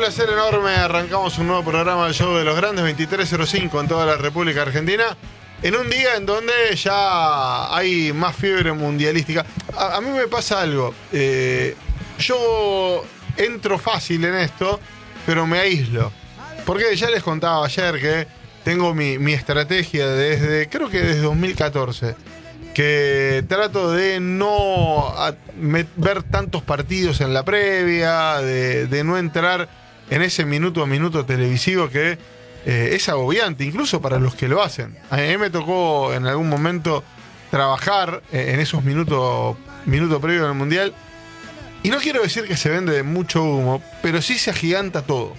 placer enorme. Arrancamos un nuevo programa del Show de los Grandes, 23:05 en toda la República Argentina. En un día en donde ya hay más fiebre mundialística. A mí me pasa algo. Yo entro fácil en esto, pero me aíslo. Porque ya les contaba ayer que tengo mi estrategia creo que desde 2014. Que trato de no ver tantos partidos en la previa, de no entrar en ese minuto a minuto televisivo que es agobiante, incluso para los que lo hacen. A mí me tocó en algún momento trabajar en esos minutos previos al Mundial, y no quiero decir que se vende mucho humo, pero sí se agiganta todo.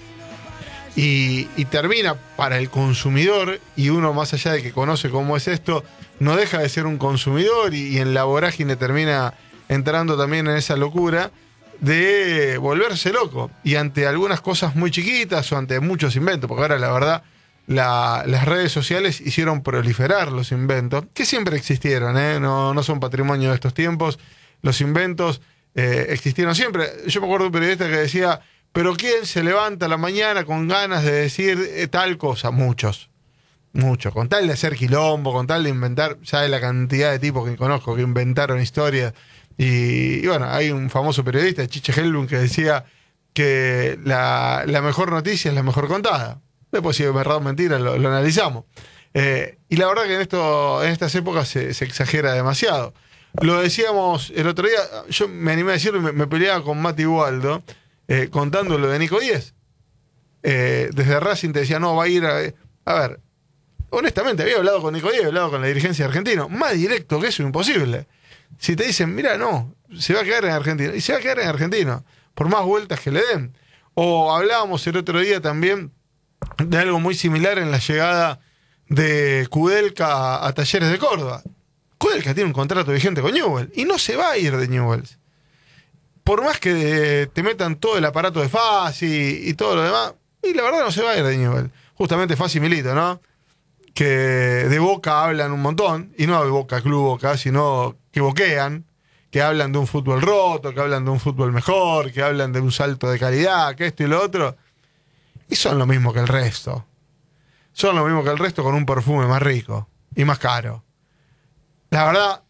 Y termina para el consumidor, y uno más allá de que conoce cómo es esto, no deja de ser un consumidor y en la vorágine termina entrando también en esa locura de volverse loco. Y ante algunas cosas muy chiquitas o ante muchos inventos, porque ahora la verdad las redes sociales hicieron proliferar los inventos, que siempre existieron, no son patrimonio de estos tiempos. Los inventos existieron siempre. Yo me acuerdo de un periodista que decía, ¿pero quién se levanta a la mañana con ganas de decir tal cosa? Muchos, con tal de hacer quilombo, con tal de inventar. ¿Sabes la cantidad de tipos que conozco que inventaron historias? Y bueno, hay un famoso periodista, Chiche Helblum, que decía que la mejor noticia es la mejor contada. Después, si es verdad o mentira, lo analizamos. Y la verdad que en estas épocas se exagera demasiado. Lo decíamos el otro día, yo me animé a decirlo, me peleaba con Mati Waldo, contando lo de Nico Díez. Desde Racing te decía, no, va a ir a ver, honestamente, había hablado con Nico Díez, había hablado con la dirigencia de Argentino. Más directo que eso, imposible. Si te dicen, mira, no, se va a quedar en Argentina. Y se va a quedar en Argentina, por más vueltas que le den. O hablábamos el otro día también de algo muy similar en la llegada de Kudelka a Talleres de Córdoba. Kudelka tiene un contrato vigente con Newell's y no se va a ir de Newell's. Por más que te metan todo el aparato de Fassi y todo lo demás, y la verdad no se va a ir de Newell's. Justamente Fassi y Milito, ¿no? Que de Boca hablan un montón, y no de Boca Club Boca, sino que boquean, que hablan de un fútbol roto, que hablan de un fútbol mejor, que hablan de un salto de calidad, que esto y lo otro, y son lo mismo que el resto. Son lo mismo que el resto con un perfume más rico y más caro. La verdad,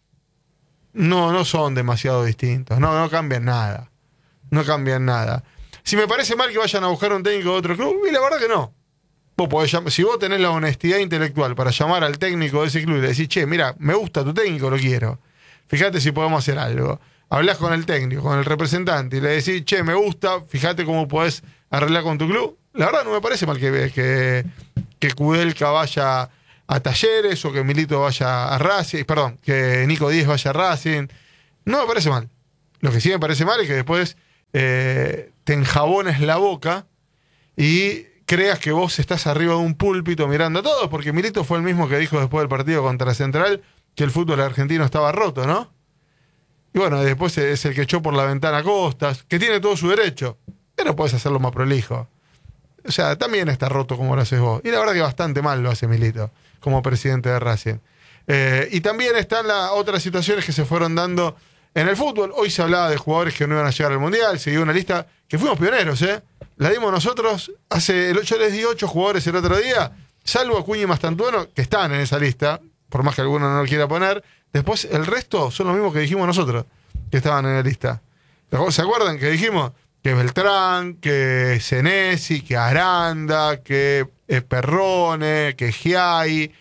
no son demasiado distintos, no cambian nada. No cambian nada. Si me parece mal que vayan a buscar un técnico de otro club, y la verdad que no. Si vos tenés la honestidad intelectual para llamar al técnico de ese club y le decís, che, mira, me gusta tu técnico, lo quiero. Fíjate si podemos hacer algo. Hablás con el técnico, con el representante, y le decís, che, me gusta, fíjate cómo podés arreglar con tu club. La verdad no me parece mal que Kudelka vaya a Talleres o que Milito vaya a Racing, perdón, que Nico Díez vaya a Racing. No me parece mal. Lo que sí me parece mal es que después te enjabones la boca y creas que vos estás arriba de un púlpito mirando a todos, porque Milito fue el mismo que dijo después del partido contra Central que el fútbol argentino estaba roto, ¿no? Y bueno, después es el que echó por la ventana a Costas, que tiene todo su derecho, pero podés hacerlo más prolijo. O sea, también está roto como lo haces vos. Y la verdad que bastante mal lo hace Milito como presidente de Racing. Y también están las otras situaciones que se fueron dando en el fútbol. Hoy se hablaba de jugadores que no iban a llegar al Mundial, se dio una lista que fuimos pioneros, la dimos nosotros, yo les di 8 jugadores el otro día, salvo Acuña y Mastantuono, que están en esa lista, por más que alguno no lo quiera poner. Después el resto son los mismos que dijimos nosotros, que estaban en la lista. ¿Se acuerdan que dijimos? Que Beltrán, que Senesi, que Aranda, que Perrone, que Giai,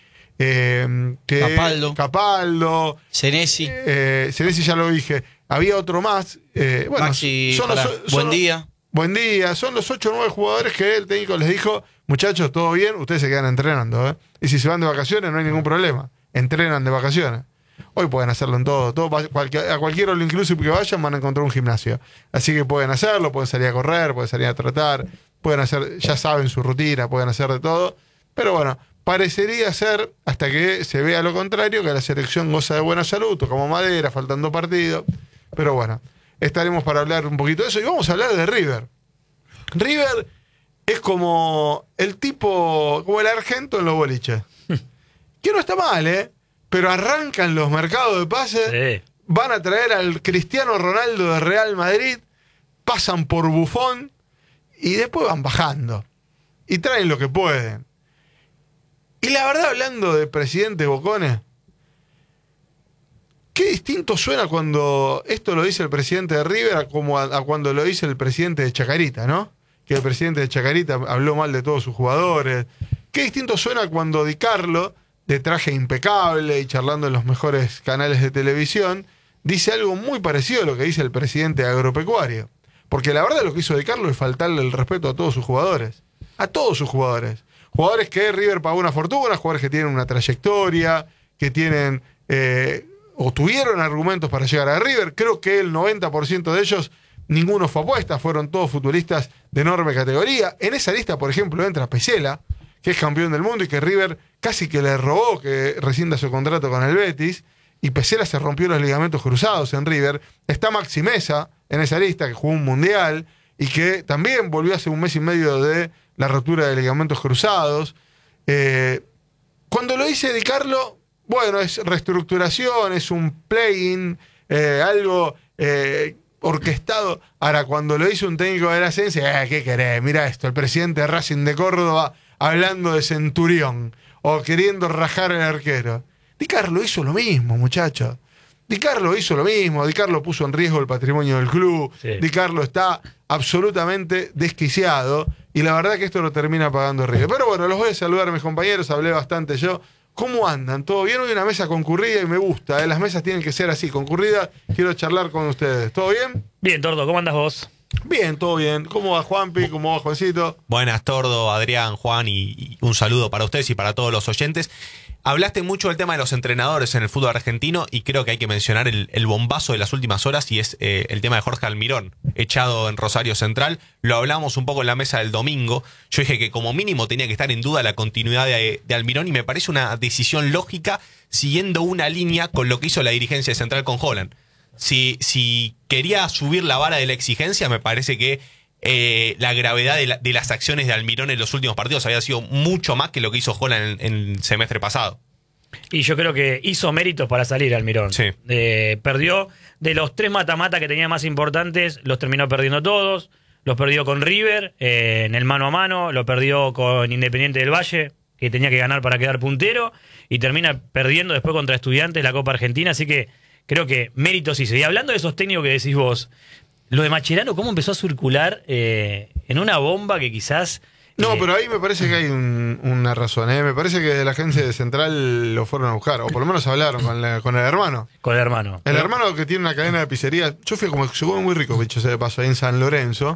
que Capaldo, Senesi. Senesi ya lo dije. Había otro más. Bueno, Maxi, Buen día. Son los 8 o 9 jugadores que el técnico les dijo, muchachos, todo bien, ustedes se quedan entrenando, Y si se van de vacaciones no hay ningún problema. Entrenan de vacaciones. Hoy pueden hacerlo en todo. A cualquier all inclusive que vayan van a encontrar un gimnasio. Así que pueden hacerlo, pueden salir a correr, pueden salir a trotar, pueden hacer, ya saben su rutina, pueden hacer de todo. Pero bueno, parecería ser, hasta que se vea lo contrario, que la selección goza de buena salud, como madera, faltando partidos. Pero bueno, estaremos para hablar un poquito de eso. Y vamos a hablar de River. River es como el tipo, como el argento en los boliches. Que no está mal, pero arrancan los mercados de pases, van a traer al Cristiano Ronaldo de Real Madrid, pasan por Buffon y después van bajando. Y traen lo que pueden. Y la verdad, hablando de presidentes bocones, qué distinto suena cuando esto lo dice el presidente de River a cuando lo dice el presidente de Chacarita, ¿no? Que el presidente de Chacarita habló mal de todos sus jugadores. Qué distinto suena cuando Di Carlo, de traje impecable y charlando en los mejores canales de televisión, dice algo muy parecido a lo que dice el presidente de Agropecuario. Porque la verdad lo que hizo Di Carlo es faltarle el respeto a todos sus jugadores. A todos sus jugadores. Jugadores que River pagó una fortuna, jugadores que tienen una trayectoria, que tienen o tuvieron argumentos para llegar a River. Creo que el 90% de ellos, ninguno fue apuesta, fueron todos futbolistas de enorme categoría. En esa lista, por ejemplo, entra Pesela, que es campeón del mundo y que River casi que le robó que rescinda su contrato con el Betis, y Pesela se rompió los ligamentos cruzados en River. Está Maxi Mesa en esa lista, que jugó un mundial y que también volvió hace un mes y medio de la rotura de ligamentos cruzados. Cuando lo dice Di Carlo, bueno, es reestructuración, es un play-in, algo orquestado. Ahora, cuando lo hizo un técnico de la Ascense, ¿qué querés? Mira esto, el presidente de Racing de Córdoba hablando de Centurión o queriendo rajar al arquero. Di Carlo hizo lo mismo, muchachos. Di Carlo hizo lo mismo. Di Carlo puso en riesgo el patrimonio del club. Sí. Di Carlo está absolutamente desquiciado y la verdad que esto lo termina pagando River. Pero bueno, los voy a saludar a mis compañeros, hablé bastante yo. ¿Cómo andan? ¿Todo bien? Hoy una mesa concurrida y me gusta, las mesas tienen que ser así, concurridas. Quiero charlar con ustedes. ¿Todo bien? Bien, Tordo, ¿cómo andas vos? Bien, todo bien. ¿Cómo va Juanpi? ¿Cómo va Juancito? Buenas, Tordo, Adrián, Juan y un saludo para ustedes y para todos los oyentes. Hablaste mucho del tema de los entrenadores en el fútbol argentino y creo que hay que mencionar el bombazo de las últimas horas y es el tema de Jorge Almirón, echado en Rosario Central. Lo hablamos un poco en la mesa del domingo. Yo dije que como mínimo tenía que estar en duda la continuidad de Almirón y me parece una decisión lógica siguiendo una línea con lo que hizo la dirigencia de Central con Holland. Si quería subir la vara de la exigencia, me parece que la gravedad de las acciones de Almirón en los últimos partidos había sido mucho más que lo que hizo Holland en el semestre pasado. Y yo creo que hizo méritos para salir Almirón. Sí. Perdió de los 3 mata-mata que tenía más importantes, los terminó perdiendo todos. Los perdió con River en el mano a mano, lo perdió con Independiente del Valle, que tenía que ganar para quedar puntero, y termina perdiendo después contra Estudiantes la Copa Argentina. Así que creo que méritos hizo. Y hablando de esos técnicos que decís vos, lo de Mascherano, ¿cómo empezó a circular en una bomba que quizás... No, pero ahí me parece que hay una razón. Me parece que de la agencia de Central lo fueron a buscar, o por lo menos hablaron con el hermano. Con el hermano. El hermano que tiene una cadena de pizzería. Yo fui como se come muy rico, dicho sea de paso, ahí en San Lorenzo.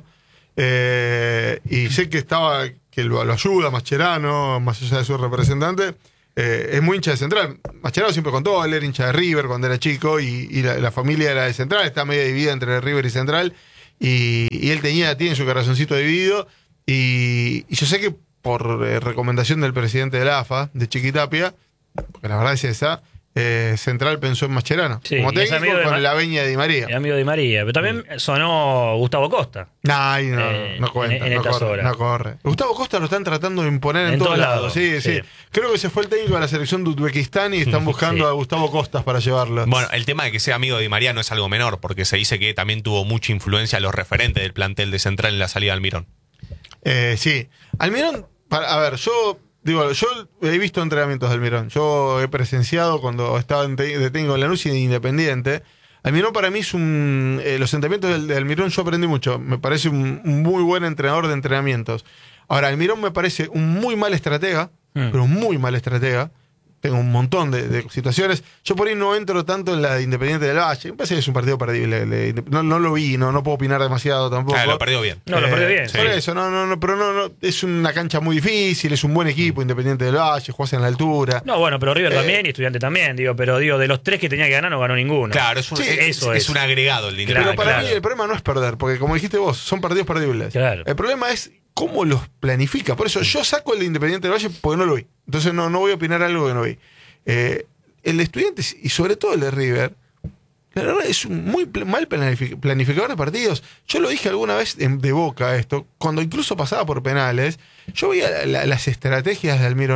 Y sé que lo ayuda Mascherano, más allá de su representante. Es muy hincha de Central. Mascherano siempre contó, él era hincha de River cuando era chico y la familia era de Central, está medio dividida entre River y Central y él tiene su corazoncito dividido y yo sé que por recomendación del presidente de la AFA, de Chiquitapia, porque la verdad es esa, Central pensó en Mascherano como técnico con la veña de Di María. Es amigo de Di María, pero también sonó Gustavo Costa. No cuenta, no corre. Gustavo Costa lo están tratando de imponer en todos lados. Sí. Creo que se fue el técnico de la selección de Uzbekistán y están buscando a Gustavo Costas para llevarlo. Bueno, el tema de que sea amigo de Di María no es algo menor, porque se dice que también tuvo mucha influencia los referentes del plantel de Central en la salida de Almirón. Sí. Almirón, yo he visto entrenamientos de Almirón. Yo he presenciado cuando estaba de técnico en Lanús y de Independiente. Almirón para mí es los entrenamientos de Almirón yo aprendí mucho. Me parece un muy buen entrenador de entrenamientos. Ahora, Almirón me parece un muy mal estratega, pero muy mal estratega. Tengo un montón de situaciones. Yo por ahí no entro tanto en la de Independiente del Valle. Me parece que es un partido perdible. No lo vi, no puedo opinar demasiado tampoco. Lo perdió bien. Lo perdió bien. Por eso, pero es una cancha muy difícil, es un buen equipo, Independiente del Valle, jugás en la altura. No, bueno, pero River también y Estudiante también, pero de los 3 que tenía que ganar no ganó ninguno. Claro, es un agregado el dinero. Pero para mí el problema no es perder, porque como dijiste vos, son partidos perdibles. Claro. El problema es cómo los planifica. Por eso yo saco el de Independiente del Valle porque no lo vi. Entonces no voy a opinar algo que no vi. El de Estudiantes y sobre todo el de River, la verdad es un muy mal planificador de partidos. Yo lo dije alguna vez de Boca esto, cuando incluso pasaba por penales, yo veía las estrategias de Almirón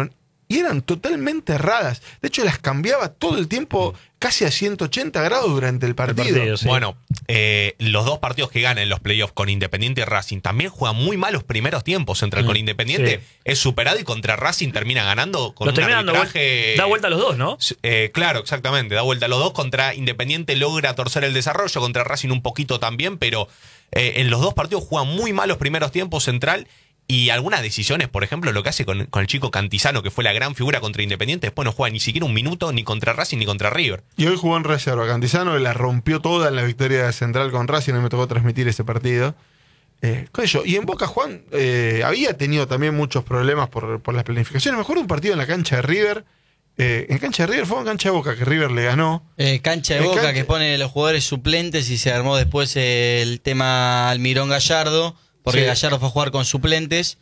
y eran totalmente erradas. De hecho, las cambiaba todo el tiempo, casi a 180 grados durante el partido. Sí. Bueno, los dos partidos que ganan en los playoffs con Independiente y Racing también juegan muy mal los primeros tiempos. Con Independiente es superado y contra Racing termina ganando con un arbitraje... Da vuelta a los dos, ¿no? Claro, exactamente. Da vuelta a los dos. Contra Independiente logra torcer el desarrollo, contra Racing un poquito también, pero en los dos partidos juegan muy mal los primeros tiempos Central. Y algunas decisiones, por ejemplo, lo que hace con el chico Cantizano, que fue la gran figura contra Independiente, después no juega ni siquiera un minuto ni contra Racing ni contra River. Y hoy jugó en reserva. Cantizano la rompió toda en la victoria de Central con Racing, no me tocó transmitir ese partido. Y en Boca, Juan había tenido también muchos problemas por las planificaciones. Me acuerdo un partido en la cancha de River. En cancha de River fue en cancha de Boca que River le ganó. Cancha de Boca que pone los jugadores suplentes y se armó después el tema Almirón Gallardo. Porque Gallardo fue a jugar con suplentes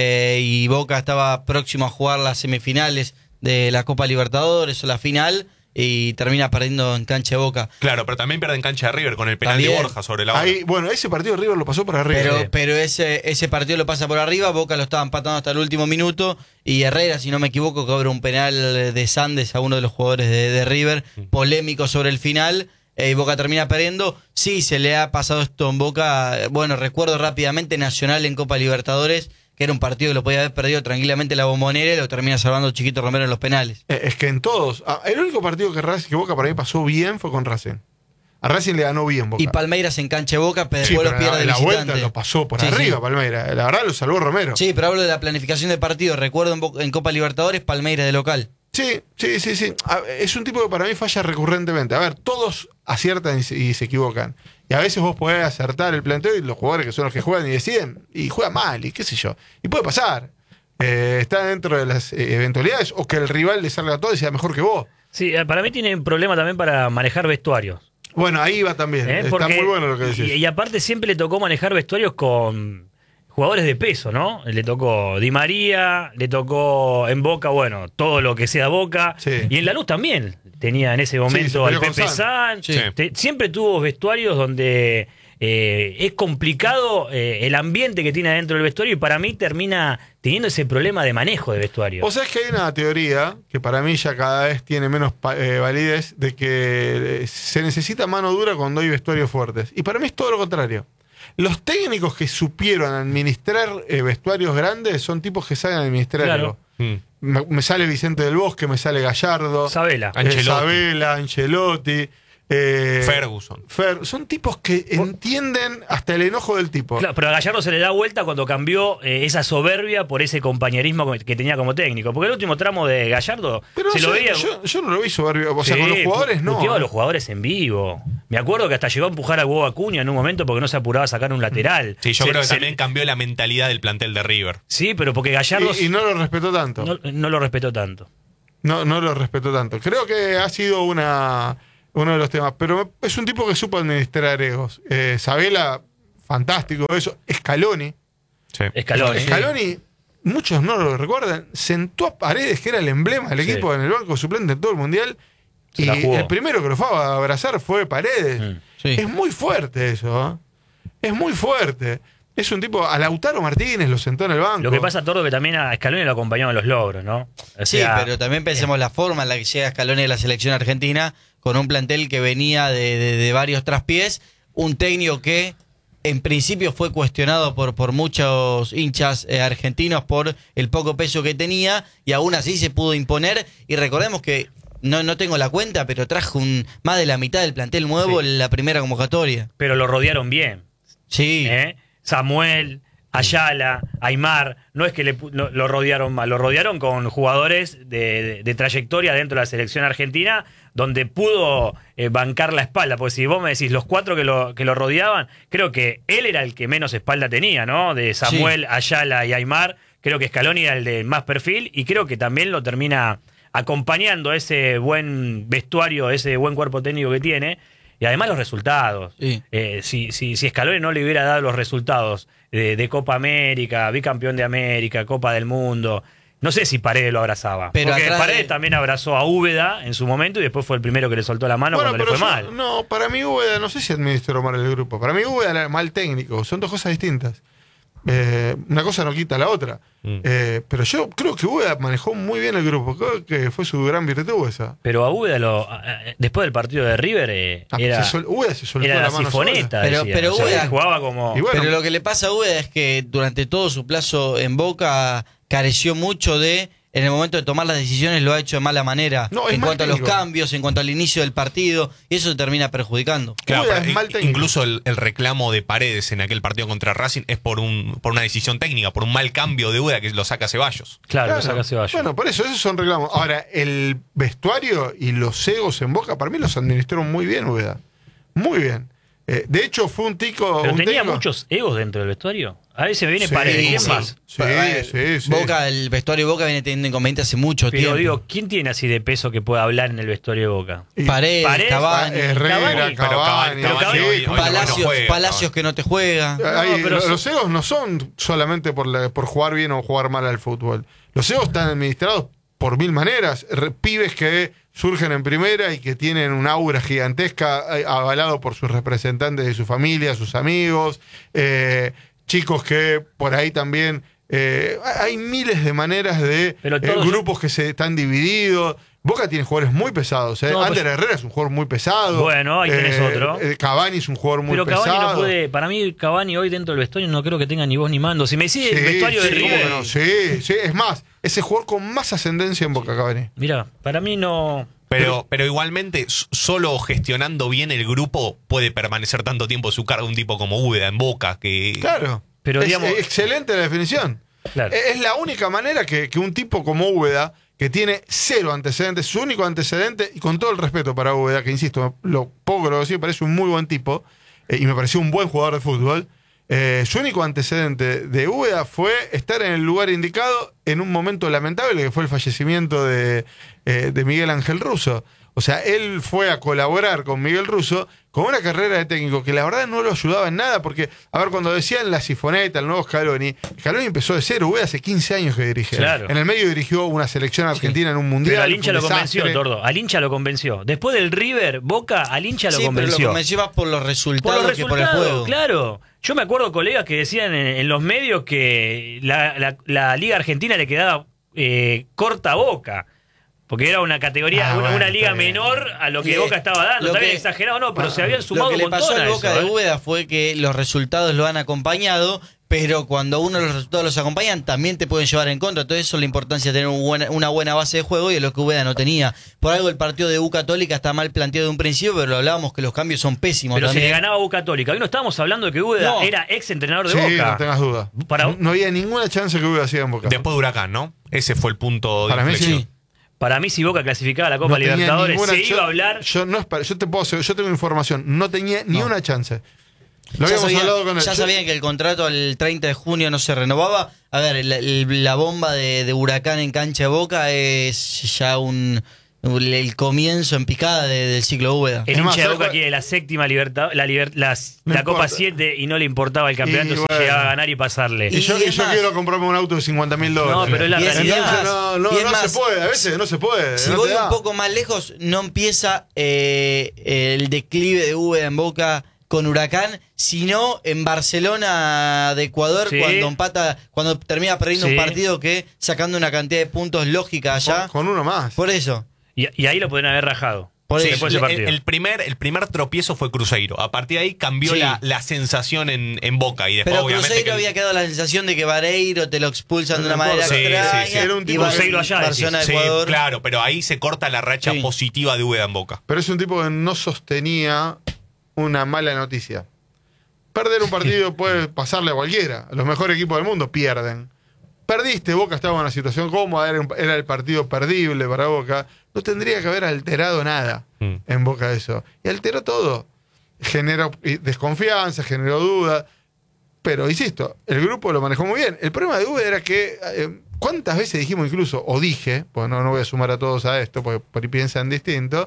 y Boca estaba próximo a jugar las semifinales de la Copa Libertadores o la final y termina perdiendo en cancha de Boca. Claro, pero también pierde en cancha de River con el penal de Borja sobre la hora. Bueno, ese partido River lo pasó por arriba. Pero ese partido lo pasa por arriba, Boca lo estaba empatando hasta el último minuto y Herrera, si no me equivoco, cobra un penal de Sandes a uno de los jugadores de River, polémico sobre el final. Y Boca termina perdiendo. Sí, se le ha pasado esto en Boca. Bueno, recuerdo rápidamente Nacional en Copa Libertadores, que era un partido que lo podía haber perdido tranquilamente la Bombonera y lo termina salvando Chiquito Romero en los penales. Es que en todos. El único partido que Boca para mí pasó bien fue con Racing. A Racing le ganó bien Boca. Y Palmeiras en cancha de Boca, pero después lo pierde de la visitante. Vuelta lo pasó por arriba, Palmeiras. La verdad lo salvó Romero. Sí, pero hablo de la planificación de partido. Recuerdo en Copa Libertadores, Palmeiras de local. Sí. Es un tipo que para mí falla recurrentemente. A ver, todos aciertan y se equivocan. Y a veces vos podés acertar el planteo y los jugadores que son los que juegan y deciden, y juegan mal, y qué sé yo. Y puede pasar. Está dentro de las eventualidades, o que el rival le salga todo y sea mejor que vos. Sí, para mí tiene un problema también para manejar vestuarios. Bueno, ahí va también. Está muy bueno lo que decís. Y aparte siempre le tocó manejar vestuarios con jugadores de peso, ¿no? Le tocó Di María, le tocó en Boca, bueno, todo lo que sea Boca. Sí. Y en Lanús también tenía en ese momento al Pepe San. Sí. Siempre tuvo vestuarios donde es complicado el ambiente que tiene adentro del vestuario y para mí termina teniendo ese problema de manejo de vestuario. O sea, es que hay una teoría que para mí ya cada vez tiene menos validez de que se necesita mano dura cuando hay vestuarios fuertes. Y para mí es todo lo contrario. Los técnicos que supieron administrar vestuarios grandes son tipos que saben administrar algo. Me sale Vicente del Bosque, me sale Gallardo, Sabela, Ancelotti, Ferguson. Son tipos que entienden hasta el enojo del tipo. Claro, pero a Gallardo se le da vuelta cuando cambió esa soberbia por ese compañerismo que tenía como técnico. Porque el último tramo de Gallardo pero se lo veía. Yo no lo vi soberbio. O sea, con los jugadores no. Puteaba a los jugadores en vivo. Me acuerdo que hasta llegó a empujar a Hugo Acuña en un momento porque no se apuraba a sacar un lateral. Sí, yo creo que también cambió la mentalidad del plantel de River. Sí, pero porque Gallardo. Y no lo respetó tanto. No lo respetó tanto. No lo respetó tanto. Creo que ha sido uno de los temas, pero es un tipo que supo administrar egos. Sabela, fantástico eso. Scaloni, muchos no lo recuerdan, sentó a Paredes, que era el emblema del equipo en el banco suplente en todo el mundial, y el primero que lo fue a abrazar fue Paredes. Es muy fuerte eso, es muy fuerte. Es un tipo, a Lautaro Martínez lo sentó en el banco. Lo que pasa, Tordo, que también a Scaloni lo acompañaban los logros, ¿no? Sí, pero también pensemos la forma en la que llega Scaloni a la selección argentina, con un plantel que venía de varios traspiés, un técnico que en principio fue cuestionado por muchos hinchas argentinos por el poco peso que tenía, y aún así se pudo imponer, y recordemos que no tengo la cuenta, pero trajo más de la mitad del plantel nuevo en la primera convocatoria. Pero lo rodearon bien. Sí. Samuel, Ayala, Aymar, no es que lo rodearon mal, lo rodearon con jugadores de trayectoria dentro de la selección argentina, donde pudo bancar la espalda, porque si vos me decís los cuatro que lo rodeaban, creo que él era el que menos espalda tenía, ¿no? De Samuel, Ayala y Aymar, creo que Scaloni era el de más perfil, y creo que también lo termina acompañando ese buen vestuario, ese buen cuerpo técnico que tiene. Y además los resultados. Sí. Si Scaloni no le hubiera dado los resultados de Copa América, bicampeón de América, Copa del Mundo, no sé si Paredes lo abrazaba. Pero porque Paredes también abrazó a Úbeda en su momento y después fue el primero que le soltó la mano cuando le fue mal. No, para mí Úbeda, no sé si administró mal el grupo. Para mí Úbeda era mal técnico. Son dos cosas distintas. Una cosa no quita la otra. Pero yo creo que Úbeda manejó muy bien el grupo. Creo que fue su gran virtud esa. Pero a Úbeda, después del partido de River, Úbeda se soltó era la la mano sifoneta. Pero Úbeda jugaba como... Bueno, pero lo que le pasa a Úbeda es que durante todo su plazo en Boca careció mucho en el momento de tomar las decisiones lo ha hecho de mala manera, en cuanto a los cambios, en cuanto al inicio del partido, y eso termina perjudicando. Claro, incluso el reclamo de Paredes en aquel partido contra Racing es por una decisión técnica, por un mal cambio de Úbeda que lo saca Ceballos. Claro, lo saca Ceballos. Bueno, por eso, esos son reclamos. Ahora, el vestuario y los egos en Boca, para mí los administró muy bien Úbeda. Muy bien. De hecho, fue un tico... ¿Pero tenía técnico... muchos egos dentro del vestuario? A veces me viene Paredes. ¿Quién más? Sí. Boca, el vestuario de Boca viene teniendo inconvenientes hace mucho tiempo. Pero digo, ¿quién tiene así de peso que pueda hablar en el vestuario de Boca? Paredes, Cavani, Herrera, Cavani, Palacios que no te juega. Los egos no son solamente por jugar bien o jugar mal al fútbol. Los egos están administrados por mil maneras. Pibes que surgen en primera y que tienen una aura gigantesca avalado por sus representantes de su familia, sus amigos, chicos que por ahí también hay miles de maneras de grupos que se están divididos. Boca tiene jugadores muy pesados. Ander Herrera es un jugador muy pesado. Bueno, ahí tenés otro. Cavani es un jugador muy pesado. Pero Cavani no puede. Para mí, Cavani hoy dentro del vestuario no creo que tenga ni voz ni mando. Si me decís el vestuario de River. No, sí. Es más, ese jugador con más ascendencia en Boca, Cavani. Mira, para mí no. Pero igualmente, solo gestionando bien el grupo puede permanecer tanto tiempo en su cargo un tipo como Úbeda en Boca. Claro. Pero, digamos, excelente la definición. Claro. Es la única manera que un tipo como Úbeda, que tiene cero antecedentes, su único antecedente, y con todo el respeto para Úbeda, que insisto, lo poco que lo decía, me parece un muy buen tipo, y me pareció un buen jugador de fútbol, su único antecedente de Úbeda fue estar en el lugar indicado en un momento lamentable, que fue el fallecimiento de Miguel Ángel Russo. O sea, él fue a colaborar con Miguel Russo con una carrera de técnico que la verdad no lo ayudaba en nada, porque, a ver, cuando decían la sifoneta, el nuevo Scaloni empezó de cero. Úbeda hace 15 años que dirige. Claro. En el medio dirigió una selección argentina en un mundial. Pero al hincha lo convenció, Tordo. Al hincha lo convenció. Después del River, Boca, al hincha lo convenció. Pero lo convenció más por los resultados que por el juego. Claro. Yo me acuerdo colegas que decían en los medios que la Liga Argentina le quedaba corta a Boca. Porque era una categoría, una liga menor a lo que Boca estaba dando. Está bien exagerado, no, pero se habían sumado un montón. Lo que le pasó a Boca de Úbeda fue que los resultados lo han acompañado, pero cuando uno de los resultados los acompañan, también te pueden llevar en contra. Entonces, eso es la importancia de tener una buena base de juego y de lo que Úbeda no tenía. Por algo, el partido de U Católica está mal planteado de un principio, pero lo hablábamos que los cambios son pésimos. Pero también. si le ganaba U Católica. Hoy no estábamos hablando de que Úbeda era ex entrenador de Boca. No tengas duda. No había ninguna chance que Úbeda siga en Boca. Después de Huracán, ¿no? Ese fue el punto de Para mí sí. Para mí, si Boca clasificaba a la Copa Libertadores, iba a hablar. Yo tengo información, no tenía ni una chance. Lo habíamos hablado con él. Ya sabían que el contrato al 30 de junio no se renovaba. A ver, la bomba de Huracán en cancha de Boca es ya el comienzo en picada del ciclo Úbeda. El hincha de Boca quiere la séptima la Copa 7 y no le importaba el campeonato si llegaba a ganar y pasarle. Y yo quiero comprarme un auto de $50.000. No, pero es la realidad. No se puede, a veces no se puede. Si voy un poco más lejos, no empieza el declive de Úbeda en Boca con Huracán, sino en Barcelona de Ecuador, cuando termina perdiendo un partido que sacando una cantidad de puntos lógica allá. Con uno más. Por eso. Y ahí lo pueden haber rajado. Después el primer tropiezo fue Cruzeiro. A partir de ahí cambió la sensación en Boca. Y después, pero Cruzeiro había quedado la sensación de que Vareiro te lo expulsan de una manera extraña. Era un tipo Cruzeiro allá. Barcelona de Ecuador. Claro, pero ahí se corta la racha positiva de Úbeda en Boca. Pero es un tipo que no sostenía una mala noticia. Perder un partido puede pasarle a cualquiera. Los mejores equipos del mundo pierden. Perdiste, Boca estaba en una situación cómoda, era el partido perdible para Boca. No tendría que haber alterado nada en Boca eso. Y alteró todo. Generó desconfianza, generó duda. Pero, insisto, el grupo lo manejó muy bien. El problema de Úbeda era que, ¿cuántas veces dijimos incluso, o dije, pues no voy a sumar a todos a esto, porque por ahí piensan distinto,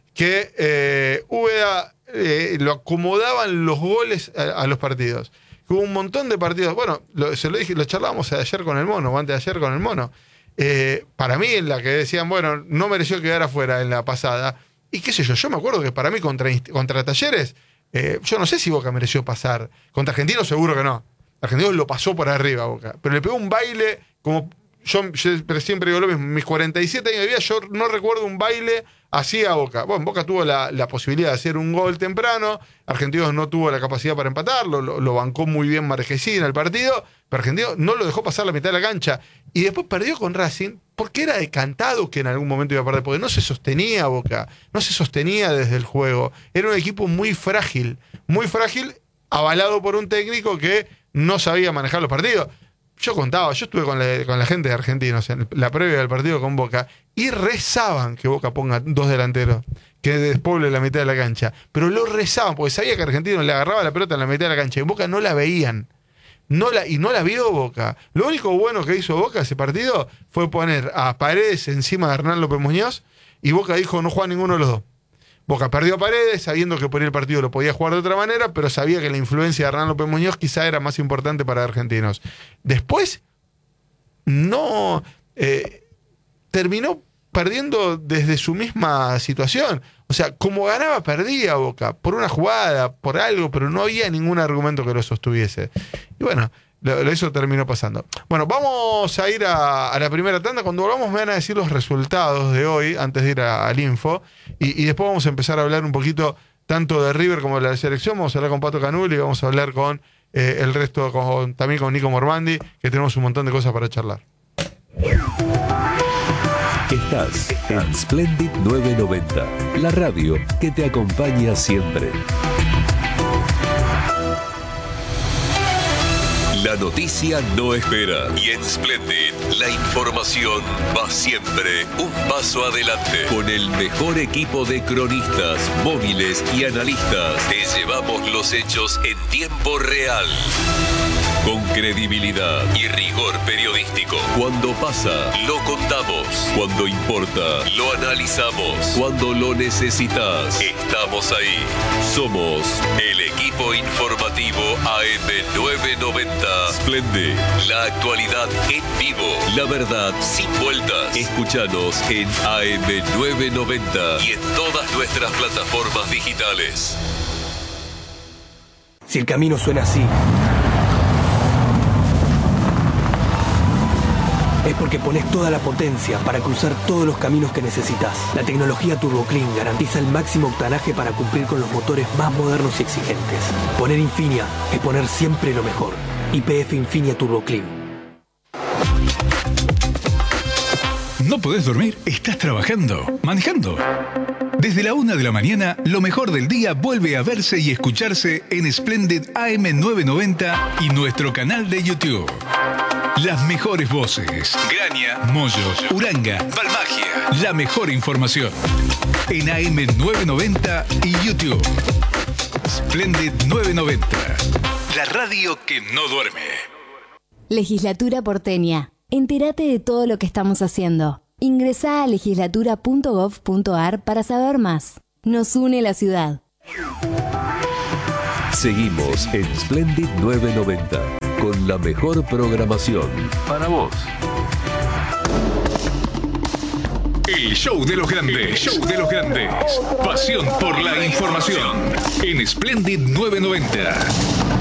que Úbeda lo acomodaban los goles a los partidos? Hubo un montón de partidos. Bueno, se lo dije, lo charlábamos ayer con el Mono, o antes de ayer con el Mono. Para mí, en la que decían, bueno, no mereció quedar afuera en la pasada. Y qué sé yo me acuerdo que para mí contra Talleres, yo no sé si Boca mereció pasar. Contra Argentinos seguro que no. Argentinos lo pasó por arriba a Boca. Pero le pegó un baile como... Yo siempre digo lo mismo, mis 47 años de vida yo no recuerdo un baile así a Boca. Bueno, Boca tuvo la posibilidad de hacer un gol temprano, Argentinos no tuvo la capacidad para empatarlo, lo bancó muy bien Marquezín en el partido, pero Argentinos no lo dejó pasar la mitad de la cancha. Y después perdió con Racing porque era decantado que en algún momento iba a perder, porque no se sostenía Boca, no se sostenía desde el juego. Era un equipo muy frágil, avalado por un técnico que no sabía manejar los partidos. Yo estuve con la gente de Argentinos en la previa del partido con Boca y rezaban que Boca ponga 2 delanteros, que despoble la mitad de la cancha. Pero lo rezaban porque sabía que Argentinos le agarraba la pelota en la mitad de la cancha y Boca no la veían. No la vio Boca. Lo único bueno que hizo Boca ese partido fue poner a Paredes encima de Hernán López Muñoz y Boca dijo no juega ninguno de los dos. Boca perdió a Paredes, sabiendo que por ahí el partido lo podía jugar de otra manera, pero sabía que la influencia de Hernán López Muñoz quizá era más importante para Argentinos. Después, no terminó perdiendo desde su misma situación. O sea, como ganaba, perdía Boca, por una jugada, por algo, pero no había ningún argumento que lo sostuviese. Y bueno, eso terminó pasando. Bueno, vamos a ir a la primera tanda. Cuando volvamos me van a decir los resultados de hoy, antes de ir al info. Y después vamos a empezar a hablar un poquito tanto de River como de la selección. Vamos a hablar con Pato Canuli y vamos a hablar con el resto, también con Nico Mormandi, que tenemos un montón de cosas para charlar. Estás en Splendid 990, la radio que te acompaña siempre. La noticia no espera y en Splendid la información va siempre un paso adelante. Con el mejor equipo de cronistas, móviles y analistas, te llevamos los hechos en tiempo real. Con credibilidad y rigor periodístico. Cuando pasa, lo contamos. Cuando importa, lo analizamos. Cuando lo necesitas, estamos ahí. Somos el equipo informativo AM990. Splendid, la actualidad en vivo. La verdad sin vueltas. Escúchanos en AM990 y en todas nuestras plataformas digitales. Si el camino suena así, es porque pones toda la potencia para cruzar todos los caminos que necesitas. La tecnología Turbo Clean garantiza el máximo octanaje para cumplir con los motores más modernos y exigentes. Poner Infinia es poner siempre lo mejor. YPF Infinia Turbo Clean. ¿No podés dormir? ¿Estás trabajando? ¿Manejando? Desde la 1 de la mañana, lo mejor del día vuelve a verse y escucharse en Splendid AM990 y nuestro canal de YouTube. Las mejores voces. Graña, Moyo, Uranga, Balmagia. La mejor información. En AM990 y YouTube. Splendid 990. La radio que no duerme. Legislatura porteña. Entérate de todo lo que estamos haciendo. Ingresá a legislatura.gov.ar para saber más. Nos une la ciudad. Seguimos en Splendid 990 con la mejor programación para vos. El show de los grandes. Show de los grandes. Pasión por la información. En Splendid 990.